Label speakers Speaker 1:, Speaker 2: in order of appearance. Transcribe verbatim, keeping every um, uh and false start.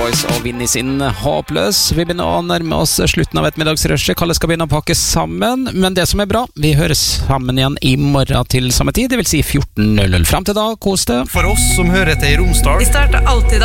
Speaker 1: Boys og Vinnie sin Håpløs. Vi begynner å nærme oss slutten av ettermiddagsrushet. Kalle skal begynne å pakke sammen, men det som er bra, vi høres sammen igjen i morgen til samme tid, det vil si fjorten null null. Frem til da, kos det.
Speaker 2: For oss som hører til i Romsdal.
Speaker 3: Vi starter alltid